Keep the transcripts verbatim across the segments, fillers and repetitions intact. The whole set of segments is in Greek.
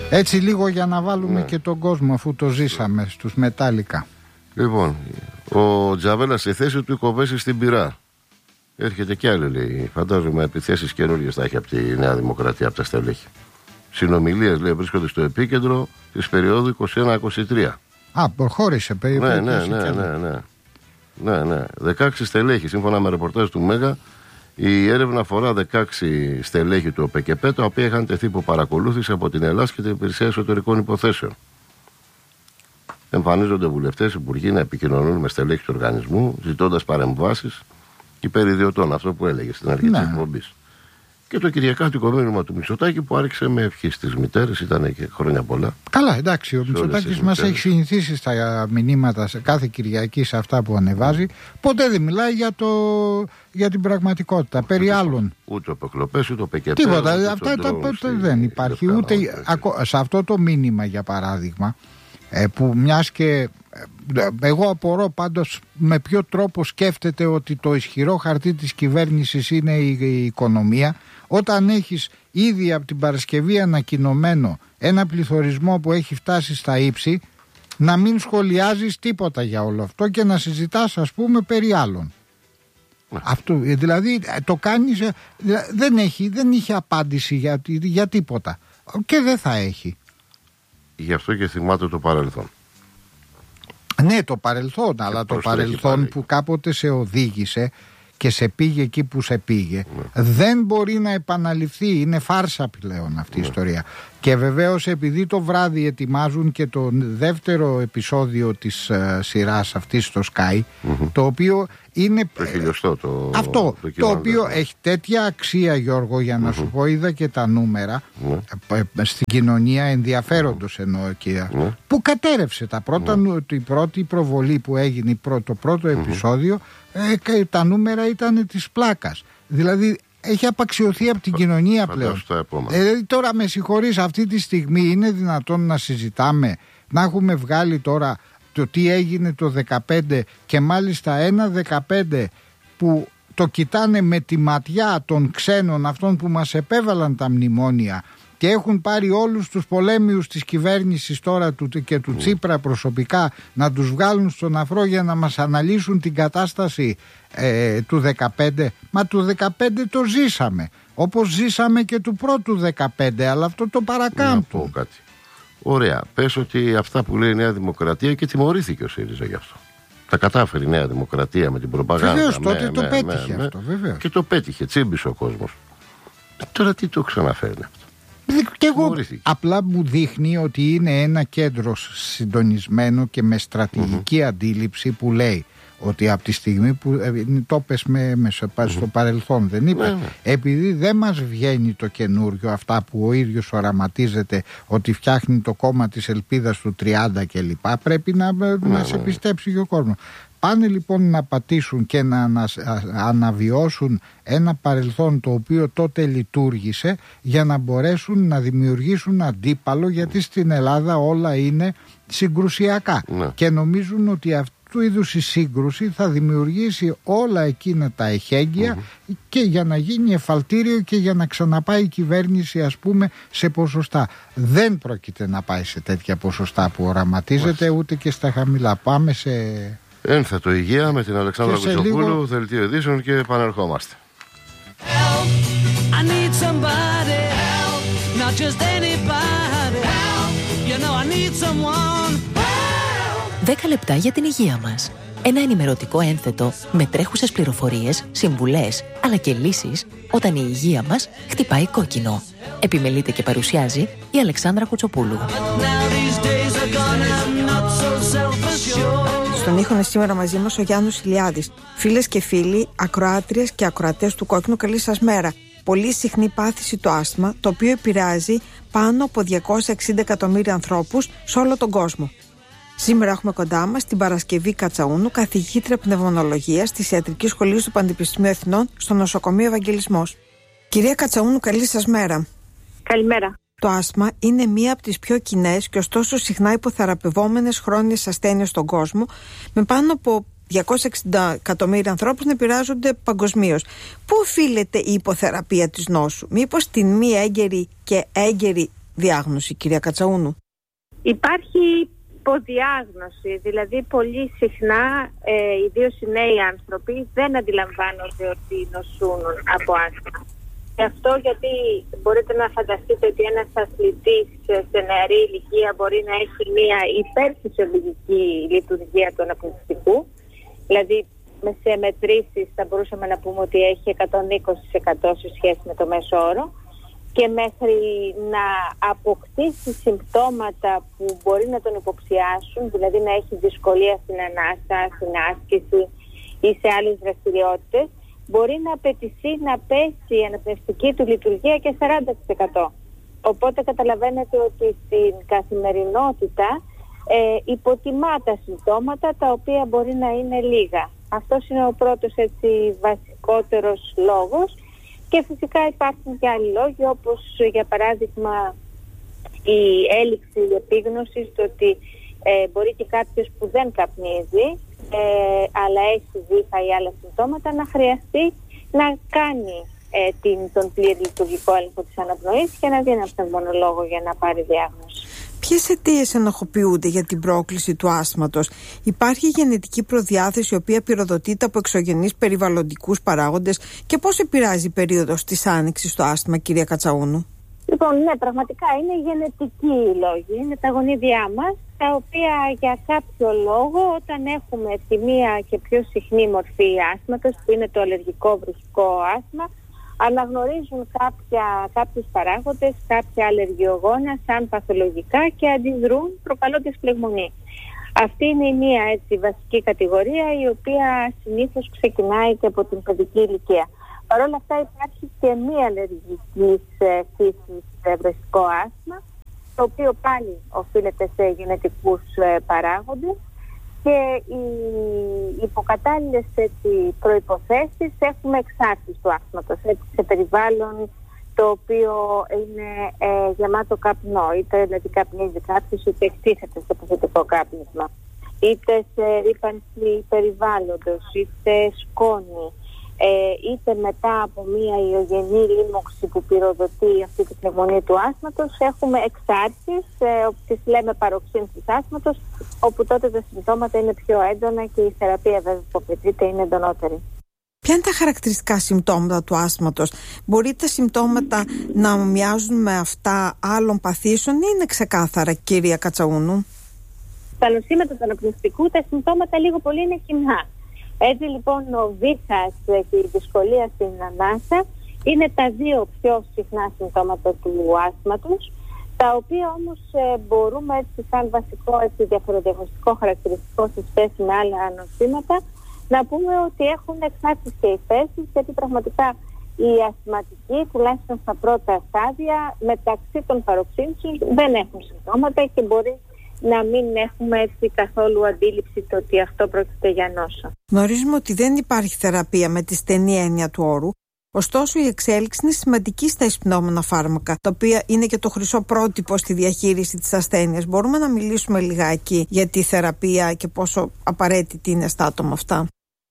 Έτσι λίγο για να βάλουμε ναι. και τον κόσμο, αφού το ζήσαμε στους Μετάλλικα. Λοιπόν, ο Τζαβέλας στη θέση του Κοβέση στην Πειρά. Έρχεται κι άλλη, λέει. Φαντάζομαι επιθέσεις καινούργιες θα έχει από τη Νέα Δημοκρατία, από τα στελέχη. Συνομιλίες, λέει, βρίσκονται στο επίκεντρο της περίοδου είκοσι ένα είκοσι τρία. Α, προχώρησε περίπου. Ναι, ναι, ναι, ναι, ναι. ναι, ναι. δεκαέξι στελέχη, σύμφωνα με ρεπορτάζ του Μέγα. Η έρευνα αφορά δεκαέξι στελέχη του ΟΠΕΚΕΠΕ, τα οποία είχαν τεθεί υπό παρακολούθηση από την Ελλάδα και την Υπηρεσία Εσωτερικών Υποθέσεων. Εμφανίζονται βουλευτές, υπουργοί να επικοινωνούν με στελέχη του οργανισμού, ζητώντας παρεμβάσεις υπεριδιωτών, αυτό που έλεγε στην αρχή της εκπομπής. Και το κυριακάτικο μήνυμα του Μητσοτάκη που άρχισε με ευχή στις μητέρες, ήταν και χρόνια πολλά. Καλά, εντάξει, ο Μητσοτάκης μας έχει συνηθίσει στα μηνύματα σε κάθε Κυριακή, σε αυτά που ανεβάζει. Ποτέ δεν μιλάει για, το, για την πραγματικότητα, ούτε περί άλλων. Ούτε αποκλοπές, ούτε ΟΠΕΚΕΠΕ. Τίποτα, αυτά τα, δεν υπάρχει. Ούτε, σε αυτό το μήνυμα, για παράδειγμα, που μιας και εγώ απορώ πάντως με ποιο τρόπο σκέφτεται ότι το ισχυρό χαρτί της κυβέρνησης είναι η, η οικονομία, όταν έχεις ήδη από την Παρασκευή ανακοινωμένο ένα πληθωρισμό που έχει φτάσει στα ύψη, να μην σχολιάζεις τίποτα για όλο αυτό και να συζητάς, ας πούμε, περί άλλων. Αυτό, δηλαδή το κάνεις, δεν, έχει, δεν είχε απάντηση για, για τίποτα και δεν θα έχει. Γι' αυτό και θυμάται το παρελθόν. Ναι, το παρελθόν, και αλλά το παρελθόν που κάποτε σε οδήγησε και σε πήγε εκεί που σε πήγε, ναι. δεν μπορεί να επαναληφθεί. Είναι φάρσα πλέον αυτή ναι. η ιστορία. Και βεβαίως, επειδή το βράδυ ετοιμάζουν και το δεύτερο επεισόδιο της uh, σειράς αυτής στο Sky, mm-hmm. το οποίο είναι το χιλιοστό το, αυτό το, το οποίο ναι. έχει τέτοια αξία, Γιώργο, για να mm-hmm. σου πω, είδα και τα νούμερα mm-hmm. στην κοινωνία ενδιαφέροντος mm-hmm. εννοώ και mm-hmm. που κατέρευσε τα πρώτα, mm-hmm. η πρώτη προβολή που έγινε, το πρώτο mm-hmm. επεισόδιο, ε, τα νούμερα ήταν της πλάκας. Δηλαδή έχει απαξιωθεί από την κοινωνία πλέον. Ε, τώρα με συγχωρείς, αυτή τη στιγμή είναι δυνατόν να συζητάμε, να έχουμε βγάλει τώρα το τι έγινε το δεκαπέντε και μάλιστα ένα δεκαπέντε που το κοιτάνε με τη ματιά των ξένων, αυτών που μας επέβαλαν τα μνημόνια και έχουν πάρει όλους τους πολέμιους της κυβέρνησης τώρα του, και του Τσίπρα προσωπικά, να τους βγάλουν στον αφρό για να μας αναλύσουν την κατάσταση ε, του δεκαπέντε. Μα του δεκαπέντε το ζήσαμε, όπως ζήσαμε και του πρώτου δεκαπέντε, αλλά αυτό το παρακάμπτουν. Να πω κάτι. Ωραία, πες ότι αυτά που λέει η Νέα Δημοκρατία, και τιμωρήθηκε ο ΣΥΡΙΖΑ γι' αυτό. Τα κατάφερε η Νέα Δημοκρατία με την προπαγάνδα. Βεβαίως, τότε με, το με, πέτυχε με, αυτό, βεβαίως. Και το πέτυχε, τσίμπησε ο κόσμος. Τώρα τι το ξαναφέρνει αυτό. Και εγώ απλά μου δείχνει ότι είναι ένα κέντρο συντονισμένο και με στρατηγική mm-hmm. αντίληψη που λέει ότι από τη στιγμή που ε, το πες με, με, στο mm-hmm. παρελθόν δεν είπε, mm-hmm. επειδή δεν μας βγαίνει το καινούριο, αυτά που ο ίδιος οραματίζεται ότι φτιάχνει το κόμμα της ελπίδας του τριάντα κλπ, πρέπει να, mm-hmm. να σε πιστέψει και ο κόσμος. Πάνε λοιπόν να πατήσουν και να ανα, αναβιώσουν ένα παρελθόν το οποίο τότε λειτουργήσε, για να μπορέσουν να δημιουργήσουν αντίπαλο, γιατί στην Ελλάδα όλα είναι συγκρουσιακά ναι. και νομίζουν ότι αυτού είδους η σύγκρουση θα δημιουργήσει όλα εκείνα τα εχέγγυα mm-hmm. και για να γίνει εφαλτήριο και για να ξαναπάει η κυβέρνηση, ας πούμε, σε ποσοστά. Δεν πρόκειται να πάει σε τέτοια ποσοστά που οραματίζεται, ούτε και στα χαμηλά. Πάμε σε... Ένθετο υγεία με την Αλεξάνδρα Κουτσοπούλου, λίγο... δελτίο ειδήσεων, και επανερχόμαστε. Δέκα λεπτά για την υγεία μας. Ένα ενημερωτικό ένθετο με τρέχουσες πληροφορίες, συμβουλές, αλλά και λύσεις όταν η υγεία μας χτυπάει κόκκινο. Επιμελείται και παρουσιάζει η Αλεξάνδρα Κουτσοπούλου. Στον ήχο είναι σήμερα μαζί μας ο Γιάννος Ηλιάδης. Φίλες και φίλοι, ακροάτριες και ακροατές του Κόκκινου, καλή σας μέρα. Πολύ συχνή πάθηση το άσθμα, το οποίο επηρεάζει πάνω από διακόσια εξήντα εκατομμύρια ανθρώπους σε όλο τον κόσμο. Σήμερα έχουμε κοντά μας την Παρασκευή Κατσαούνου, καθηγήτρια πνευμονολογίας της Ιατρικής Σχολής του Πανεπιστημίου Αθηνών στο νοσοκομείο Ευαγγελισμός. Κυρία Κατσαούνου, καλή σας μέρα. Καλημέρα. Το άσθμα είναι μία από τις πιο κοινές και ωστόσο συχνά υποθεραπευόμενες χρόνιες ασθένειες στον κόσμο, με πάνω από διακόσια εξήντα εκατομμύρια ανθρώπους να επηρεάζονται παγκοσμίως. Πού οφείλεται η υποθεραπεία της νόσου? Μήπως την μη έγκαιρη και έγκαιρη διάγνωση, κυρία Κατσαούνου? Υπάρχει υποδιάγνωση, δηλαδή πολύ συχνά, ε, ιδίως οι νέοι άνθρωποι, δεν αντιλαμβάνονται ότι νοσούν από άσθμα. Και αυτό γιατί μπορείτε να φανταστείτε ότι ένας αθλητής σε νεαρή ηλικία μπορεί να έχει μια υπερφυσιολογική λειτουργία του αναπνευστικού, δηλαδή σε μετρήσεις θα μπορούσαμε να πούμε ότι έχει εκατόν είκοσι τοις εκατό σε σχέση με το μέσο όρο, και μέχρι να αποκτήσει συμπτώματα που μπορεί να τον υποψιάσουν, δηλαδή να έχει δυσκολία στην ανάσα, στην άσκηση ή σε άλλες δραστηριότητες, μπορεί να απαιτηθεί να πέσει η αναπνευστική του λειτουργία και σαράντα τοις εκατό. Οπότε καταλαβαίνετε ότι στην καθημερινότητα ε, υποτιμά τα συμπτώματα, τα οποία μπορεί να είναι λίγα. Αυτός είναι ο πρώτος, έτσι, βασικότερος λόγος. Και φυσικά υπάρχουν και άλλοι λόγοι, όπως για παράδειγμα η έλλειψη επίγνωσης, το ότι ε, μπορεί και κάποιος που δεν καπνίζει ε, αλλά έχει βήχα ή άλλα συμπτώματα να χρειαστεί να κάνει ε, την, τον πλήρη λειτουργικό έλεγχο της αναπνοής και να δει έναν πνευμονολόγο για να πάρει διάγνωση. Ποιες αιτίες ενοχοποιούνται για την πρόκληση του άσθματος? Υπάρχει γενετική προδιάθεση η οποία πυροδοτείται από εξωγενείς περιβαλλοντικούς παράγοντες, και πώς επηρεάζει η περίοδος της άνοιξης στο άσθμα, κυρία Κατσαούνου? Λοιπόν, ναι, πραγματικά είναι γενετικοί οι λόγοι. Είναι τα γονίδια μας, τα οποία για κάποιο λόγο, όταν έχουμε τη μία και πιο συχνή μορφή άσθματος, που είναι το αλλεργικό βρουσικό άσθμα, αναγνωρίζουν κάποια, κάποιους παράγοντες, κάποια αλλεργιογόνα σαν παθολογικά και αντιδρούν προκαλώντας φλεγμονή. Αυτή είναι η μία, έτσι, βασική κατηγορία, η οποία συνήθως ξεκινάει και από την παιδική ηλικία. Παρ' όλα αυτά υπάρχει και μία αλλεργική φύσης βρεσικό άσθμα, το οποίο πάλι οφείλεται σε γενετικούς παράγοντες, και οι υποκατάλληλες, έτσι, προϋποθέσεις έχουμε εξάρτηση του άσθματος, έτσι, σε περιβάλλον το οποίο είναι ε, γεμάτο καπνό, είτε δηλαδή καπνίζει κάποιος, είτε εκτίθεται στο παθητικό κάπνισμα, είτε σε ρύπανση περιβάλλοντος, είτε σκόνη, ε, είτε μετά από μια ιογενή λίμωξη που πυροδοτεί αυτή τη πνευμονία του άσθματος, έχουμε εξάρτησεις, ε, τις λέμε παροξύνσεις άσθματος, όπου τότε τα συμπτώματα είναι πιο έντονα και η θεραπεία βέβαια που απαιτείται είναι εντονότερη. Ποια είναι τα χαρακτηριστικά συμπτώματα του άσθματος? Μπορεί τα συμπτώματα να μοιάζουν με αυτά άλλων παθήσεων ή είναι ξεκάθαρα, κυρία Κατσαούνου? Στα νοσήματα του αναπνευστικού τα συμπτώματα λίγο πολύ είναι κοινά. Έτσι λοιπόν ο βήχας και η δυσκολία στην ανάσα είναι τα δύο πιο συχνά συμπτώματα του άσθματος, τα οποία όμως ε, μπορούμε, έτσι, σαν βασικό, έτσι, διαφοροδιαγνωστικό χαρακτηριστικό σε σχέση με άλλα νοσήματα, να πούμε ότι έχουν εξάρτηση και υφέσεις, γιατί πραγματικά οι ασθματικοί, τουλάχιστον στα πρώτα στάδια, μεταξύ των παροξύνσεων δεν έχουν συμπτώματα και μπορεί να μην έχουμε, έτσι, καθόλου αντίληψη το ότι αυτό πρόκειται για νόσο. Γνωρίζουμε ότι δεν υπάρχει θεραπεία με τη στενή έννοια του όρου. Ωστόσο, η εξέλιξη είναι σημαντική στα εισπνεώμενα φάρμακα, τα οποία είναι και το χρυσό πρότυπο στη διαχείριση της ασθένειας. Μπορούμε να μιλήσουμε λιγάκι για τη θεραπεία και πόσο απαραίτητη είναι στα άτομα αυτά?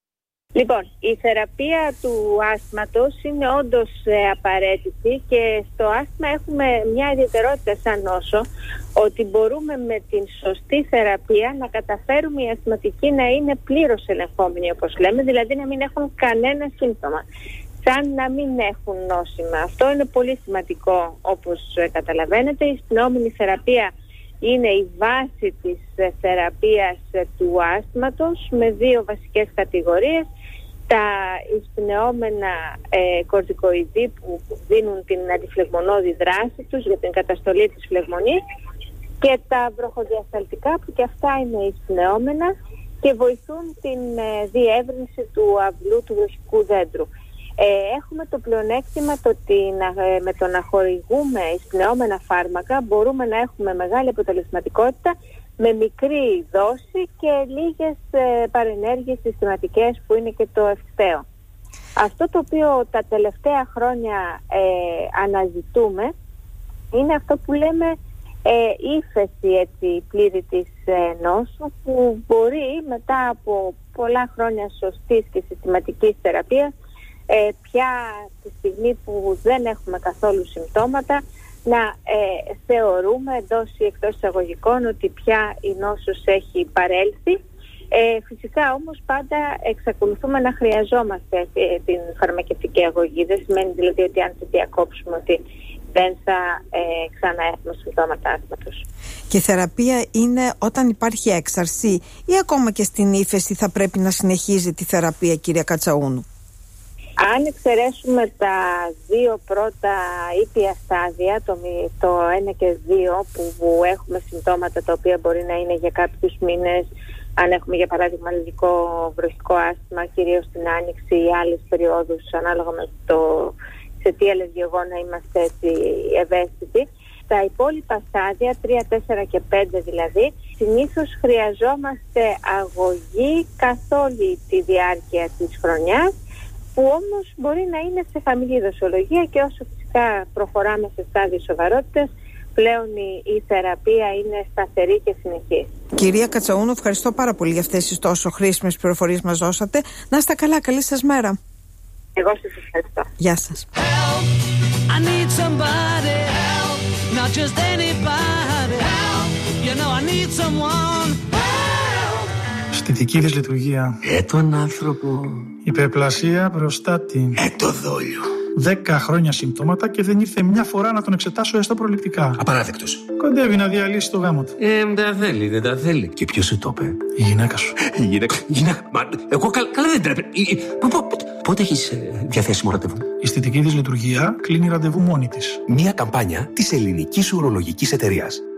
Λοιπόν, η θεραπεία του άσθματος είναι όντως ε, απαραίτητη, και στο άσθμα έχουμε μια ιδιαιτερότητα σαν νόσο, ότι μπορούμε με την σωστή θεραπεία να καταφέρουμε οι ασθματικοί να είναι πλήρως ελεγχόμενοι, όπως λέμε, δηλαδή να μην έχουν κανένα σύμπτωμα, σαν να μην έχουν νόσημα. Αυτό είναι πολύ σημαντικό, όπως καταλαβαίνετε. Η εισπνεώμενη θεραπεία είναι η βάση της θεραπείας του άσθματος, με δύο βασικές κατηγορίες: τα εισπνεώμενα ε, κορτικοειδή που δίνουν την αντιφλεγμονώδη δράση τους για την καταστολή της φλεγμονής, και τα βροχοδιασταλτικά, που και αυτά είναι εισπνεώμενα και βοηθούν την ε, διεύρυνση του αυλού του βροχικού δέντρου. Ε, έχουμε το πλεονέκτημα το ότι ε, με το να χορηγούμε εισπνεώμενα φάρμακα μπορούμε να έχουμε μεγάλη αποτελεσματικότητα με μικρή δόση και λίγες ε, παρενέργειες συστηματικές, που είναι και το ευκταίο. Αυτό το οποίο τα τελευταία χρόνια ε, αναζητούμε είναι αυτό που λέμε ε, ύφεση, έτσι, πλήρη της ε, νόσου, που μπορεί μετά από πολλά χρόνια σωστής και συστηματικής θεραπείας, ε, πια τη στιγμή που δεν έχουμε καθόλου συμπτώματα, να ε, θεωρούμε εντός ή εκτός εισαγωγικών ότι πια η νόσος έχει παρέλθει. Ε, φυσικά όμως πάντα εξακολουθούμε να χρειαζόμαστε ε, την φαρμακευτική αγωγή. Δεν σημαίνει δηλαδή ότι αν τη διακόψουμε ότι δεν θα ε, ξανά έχουμε συμπτώματα άσθματος. Και η θεραπεία είναι όταν υπάρχει έξαρση ή ακόμα και στην ύφεση θα πρέπει να συνεχίζει τη θεραπεία, κυρία Κατσαούνου? Αν εξαιρέσουμε τα δύο πρώτα ήπια στάδια, το, το ένα και δύο, που, που έχουμε συμπτώματα τα οποία μπορεί να είναι για κάποιους μήνες, αν έχουμε για παράδειγμα αλλεργικό βροχικό άσθμα, κυρίως στην άνοιξη ή άλλες περιόδους, ανάλογα με το σε τι αλλεργιογόνα είμαστε έτσι ευαίσθητοι. Τα υπόλοιπα στάδια, τρία, τέσσερα και πέντε δηλαδή, συνήθως χρειαζόμαστε αγωγή καθ' όλη τη διάρκεια της χρονιάς, που όμως μπορεί να είναι σε χαμηλή δοσολογία, και όσο φυσικά προχωράμε σε στάδιο σοβαρότητας, πλέον η, η θεραπεία είναι σταθερή και συνεχής. Κυρία Κατσαούνου, ευχαριστώ πάρα πολύ για αυτές τις τόσο χρήσιμες πληροφορίες μας δώσατε. Να είστε καλά, καλή σας μέρα. Εγώ σας ευχαριστώ. Γεια σας. Αισθητική δυσλειτουργία. Ε, τον άνθρωπο. Υπερπλασία προστάτη. Ε, το δόλιο. Δέκα χρόνια συμπτώματα και δεν ήρθε μια φορά να τον εξετάσω έστω προληπτικά. Απαράδεκτος. Κοντεύει να διαλύσει το γάμο του. Ε, δεν τα θέλει, δεν τα θέλει. Και ποιος σου το είπε? Η γυναίκα σου. Η γυναίκα. γυναίκα. Μα, εγώ καλά, καλά δεν τρέπε. Πότε έχεις ε, διαθέσιμο ραντεβού? Η αισθητική δυσλειτουργία κλείνει ραντεβού μόνη της. Μια καμπάνια της Ελληνικής Ουρολογικής Εταιρείας.